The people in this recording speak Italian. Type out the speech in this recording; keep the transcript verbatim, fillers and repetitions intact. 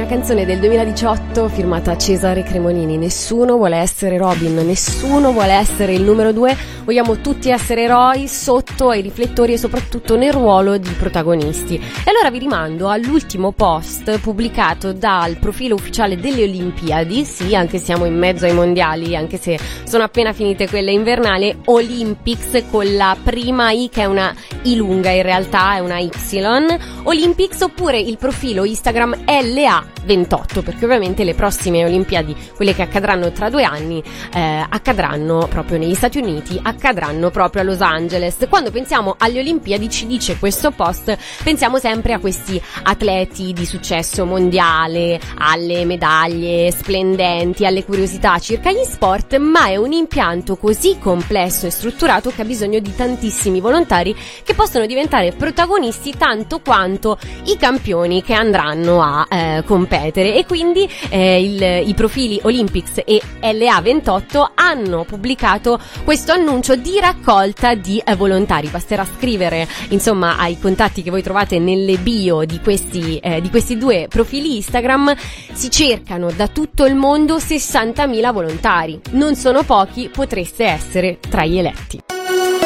canzone del duemiladiciotto firmata Cesare Cremonini. Nessuno vuole essere Robin, nessuno vuole essere il numero due, vogliamo tutti essere eroi sotto ai riflettori e soprattutto nel ruolo di protagonisti. E allora vi rimando all'ultimo post pubblicato dal profilo ufficiale delle Olimpiadi, sì, anche siamo in mezzo ai mondiali, anche se sono appena finite quelle invernali, Olympics con la prima I che è una I lunga, in realtà è una Y, Olympics, oppure il profilo Instagram L A ventotto, perché ovviamente le prossime Olimpiadi, quelle che accadranno tra due anni, eh, accadranno proprio negli Stati Uniti, accadranno proprio a Los Angeles. Quando pensiamo alle Olimpiadi, ci dice questo post, pensiamo sempre a questi atleti di successo mondiale, alle medaglie splendenti, alle curiosità circa gli sport, ma è un impianto così complesso e strutturato che ha bisogno di tantissimi volontari che possono diventare protagonisti tanto quanto i campioni che andranno a eh, competere. E quindi eh, il, i profili Olympics e L A ventotto hanno pubblicato questo annuncio di raccolta di eh, volontari. Basterà scrivere insomma ai contatti che voi trovate nelle bio di questi, eh, di questi due profili Instagram. Si cercano da tutto il mondo sessantamila volontari, non sono pochi, potreste essere tra gli eletti.